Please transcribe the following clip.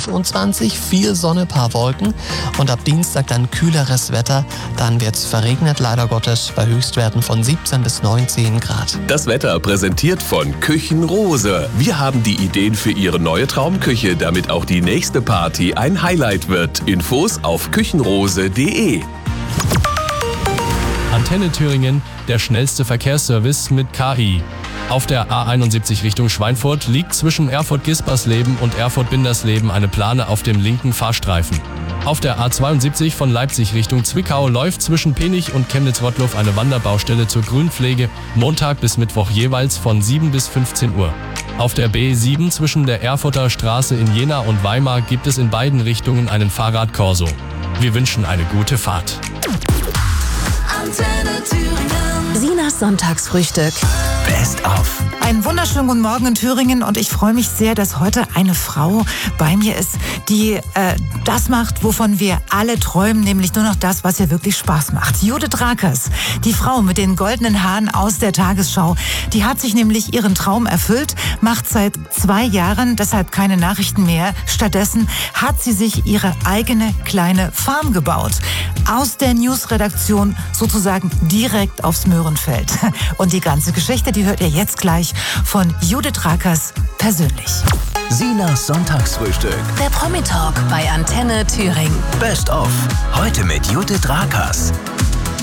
25, viel Sonne, paar Wolken und ab Dienstag dann kühleres Wetter. Dann wird's verregnet, leider Gottes, bei Höchstwerten von 17 bis 19 Grad. Das Wetter präsentiert von Küchenrose. Wir haben die Ideen für Ihre neue Traumküche, damit auch die nächste Party ein Highlight wird. Infos auf küchenrose.de. Antenne Thüringen, der schnellste Verkehrsservice mit KI. Auf der A71 Richtung Schweinfurt liegt zwischen Erfurt-Gispersleben und Erfurt-Bindersleben eine Plane auf dem linken Fahrstreifen. Auf der A72 von Leipzig Richtung Zwickau läuft zwischen Penich und Chemnitz-Rottluff eine Wanderbaustelle zur Grünpflege, Montag bis Mittwoch jeweils von 7 bis 15 Uhr. Auf der B7 zwischen der Erfurter Straße in Jena und Weimar gibt es in beiden Richtungen einen Fahrradkorso. Wir wünschen eine gute Fahrt. Antenne Thüringen. Sinas Sonntagsfrühstück. Best of. Einen wunderschönen guten Morgen in Thüringen und ich freue mich sehr, dass heute eine Frau bei mir ist, die das macht, wovon wir alle träumen, nämlich nur noch das, was ihr wirklich Spaß macht. Judith Rakers, die Frau mit den goldenen Haaren aus der Tagesschau, die hat sich nämlich ihren Traum erfüllt, macht seit 2 Jahren deshalb keine Nachrichten mehr. Stattdessen hat sie sich ihre eigene kleine Farm gebaut. Aus der Newsredaktion sozusagen direkt aufs Möhrenfeld. Und die ganze Geschichte, die hört ihr jetzt gleich von Judith Rakers persönlich. Sinas Sonntagsfrühstück. Der Promi-Talk bei Antenne Thüringen. Best of. Heute mit Judith Rakers.